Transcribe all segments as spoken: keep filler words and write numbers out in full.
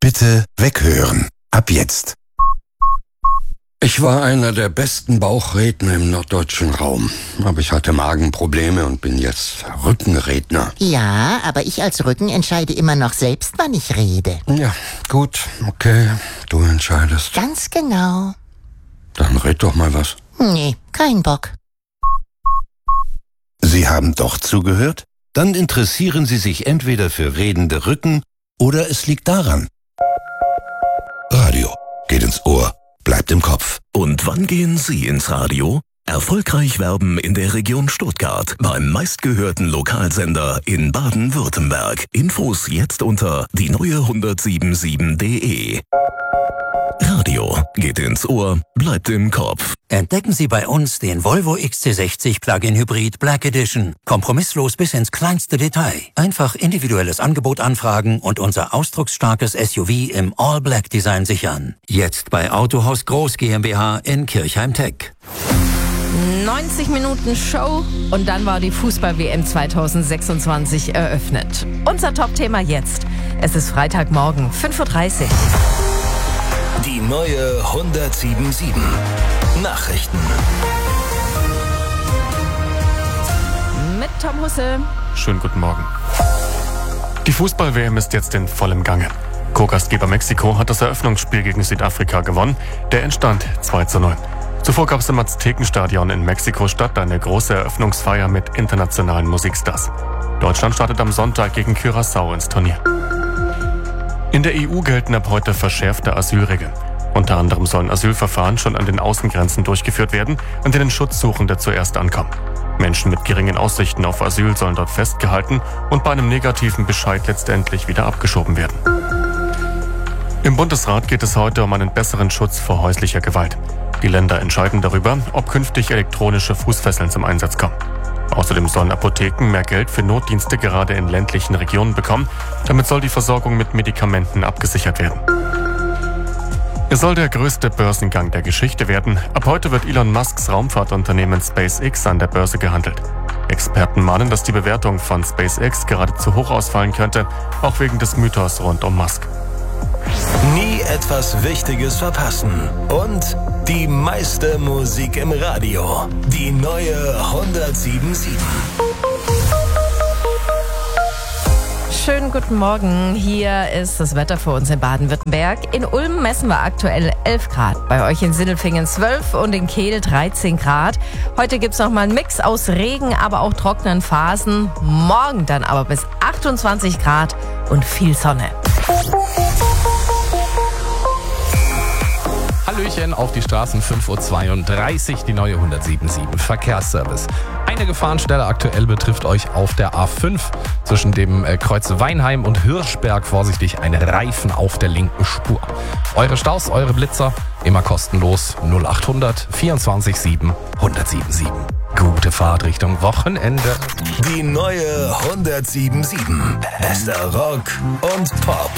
Bitte weghören. Ab jetzt. Ich war einer der besten Bauchredner im norddeutschen Raum. Aber ich hatte Magenprobleme und bin jetzt Rückenredner. Ja, aber ich als Rücken entscheide immer noch selbst, wann ich rede. Ja, gut, okay, du entscheidest. Ganz genau. Dann red doch mal was. Nee, kein Bock. Sie haben doch zugehört? Dann interessieren Sie sich entweder für redende Rücken oder es liegt daran. Radio geht ins Ohr, bleibt im Kopf. Und wann gehen Sie ins Radio? Erfolgreich werben in der Region Stuttgart beim meistgehörten Lokalsender in Baden-Württemberg. Infos jetzt unter die neue hundertsiebenundsiebzig punkt de. Radio geht ins Ohr, bleibt im Kopf. Entdecken Sie bei uns den Volvo X C sechzig Plug-in Hybrid Black Edition. Kompromisslos bis ins kleinste Detail. Einfach individuelles Angebot anfragen und unser ausdrucksstarkes S U V im All-Black-Design sichern. Jetzt bei Autohaus Groß GmbH in Kirchheim-Tech. neunzig Minuten Show und dann war die Fußball-W M zweitausendsechsundzwanzig eröffnet. Unser Top-Thema jetzt. Es ist Freitagmorgen, fünf Uhr dreißig. Die neue hundertsiebenundsiebzig. Nachrichten. Mit Tom Husse. Schönen guten Morgen. Die Fußball-W M ist jetzt in vollem Gange. Co-Gastgeber Mexiko hat das Eröffnungsspiel gegen Südafrika gewonnen. Der Endstand zwei zu neun. Zuvor gab es im Aztekenstadion in Mexiko-Stadt eine große Eröffnungsfeier mit internationalen Musikstars. Deutschland startet am Sonntag gegen Curaçao ins Turnier. In der E U gelten ab heute verschärfte Asylregeln. Unter anderem sollen Asylverfahren schon an den Außengrenzen durchgeführt werden, an denen Schutzsuchende zuerst ankommen. Menschen mit geringen Aussichten auf Asyl sollen dort festgehalten und bei einem negativen Bescheid letztendlich wieder abgeschoben werden. Im Bundesrat geht es heute um einen besseren Schutz vor häuslicher Gewalt. Die Länder entscheiden darüber, ob künftig elektronische Fußfesseln zum Einsatz kommen. Außerdem sollen Apotheken mehr Geld für Notdienste gerade in ländlichen Regionen bekommen. Damit soll die Versorgung mit Medikamenten abgesichert werden. Es soll der größte Börsengang der Geschichte werden. Ab heute wird Elon Musks Raumfahrtunternehmen SpaceX an der Börse gehandelt. Experten mahnen, dass die Bewertung von SpaceX gerade zu hoch ausfallen könnte, auch wegen des Mythos rund um Musk. Nie etwas Wichtiges verpassen. Und die meiste Musik im Radio. Die neue hundertsiebenundsiebzig. Schönen guten Morgen. Hier ist das Wetter für uns in Baden-Württemberg. In Ulm messen wir aktuell elf Grad. Bei euch in Sindelfingen zwölf und in Kehl dreizehn Grad. Heute gibt es nochmal einen Mix aus Regen, aber auch trockenen Phasen. Morgen dann aber bis achtundzwanzig Grad und viel Sonne. Hallöchen auf die Straßen, fünf Uhr zweiunddreißig, die neue hundertsiebenundsiebzig Verkehrsservice. Eine Gefahrenstelle aktuell betrifft euch auf der A fünf zwischen dem Kreuz Weinheim und Hirschberg. Vorsichtig, ein Reifen auf der linken Spur. Eure Staus, eure Blitzer, immer kostenlos null achthundert vierundzwanzig sieben hundertsiebenundsiebzig. Gute Fahrt Richtung Wochenende. Die neue hundertsiebenundsiebzig. Bester Rock und Pop.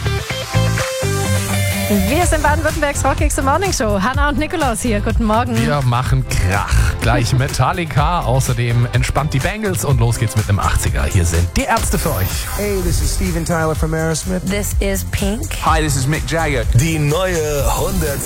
Wir sind Baden-Württembergs Rockigste Morning Show. Hanna und Nikolaus hier. Guten Morgen. Wir machen Krach. Gleich Metallica, außerdem entspannt die Bangles und los geht's mit einem achtziger. Hier sind die Ärzte für euch. Hey, this is Steven Tyler from Aerosmith. This is Pink. Hi, this is Mick Jagger. Die neue hundertsiebenundsiebzig.